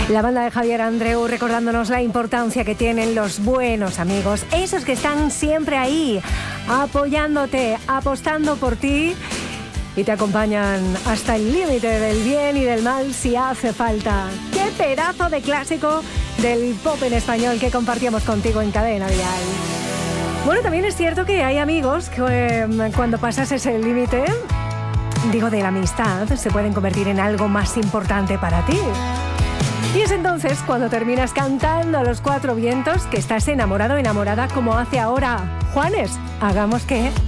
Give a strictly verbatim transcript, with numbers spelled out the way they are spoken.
La banda de Javier Andreu recordándonos la importancia que tienen los buenos amigos, esos que están siempre ahí, apoyándote, apostando por ti y te acompañan hasta el límite del bien y del mal si hace falta. ¡Qué pedazo de clásico del pop en español que compartíamos contigo en Cadena Dial! Bueno, también es cierto que hay amigos que eh, cuando pasas ese límite, digo de la amistad, se pueden convertir en algo más importante para ti. Y es entonces cuando terminas cantando a los cuatro vientos que estás enamorado o enamorada como hace ahora Juanes. Hagamos que...